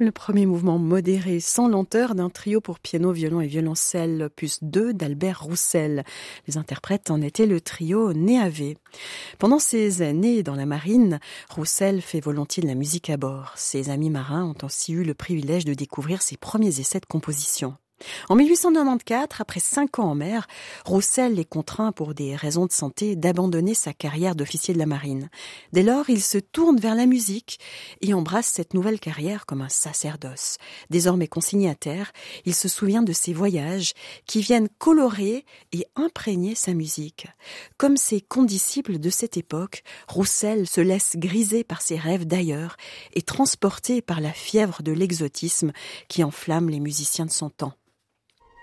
Le premier mouvement modéré, sans lenteur, d'un trio pour piano, violon et violoncelle, opus 2 d'Albert Roussel. Les interprètes en étaient le trio Néavé. Pendant ses années dans la marine, Roussel fait volontiers de la musique à bord. Ses amis marins ont aussi eu le privilège de découvrir ses premiers essais de composition. En 1894, après 5 ans en mer, Roussel est contraint pour des raisons de santé d'abandonner sa carrière d'officier de la marine. Dès lors, il se tourne vers la musique et embrasse cette nouvelle carrière comme un sacerdoce. Désormais consigné à terre, il se souvient de ses voyages qui viennent colorer et imprégner sa musique. Comme ses condisciples de cette époque, Roussel se laisse griser par ses rêves d'ailleurs et transporté par la fièvre de l'exotisme qui enflamme les musiciens de son temps.